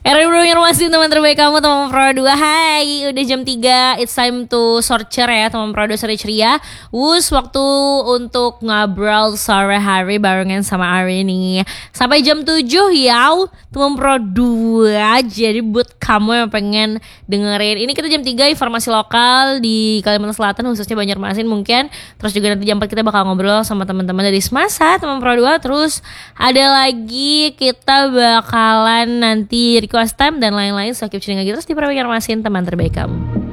Masih teman terbaik kamu, teman Pro 2. Hai, udah jam 3. It's time to sorcer ya teman Pro 2 seri ceria. Waktu untuk ngobrol sore hari barengan sama Ari nih. Sampai jam 7 ya teman Pro 2. Jadi buat kamu yang pengen dengerin, ini kita jam 3 informasi lokal di Kalimantan Selatan, khususnya Banjarmasin mungkin. Terus juga nanti jam 4 kita bakal ngobrol sama teman-teman dari Semasa teman Pro 2. Terus ada lagi kita bakalan nanti request time dan lain-lain. So keep tuning lagi terus di Banjarmasin, teman terbaik kamu.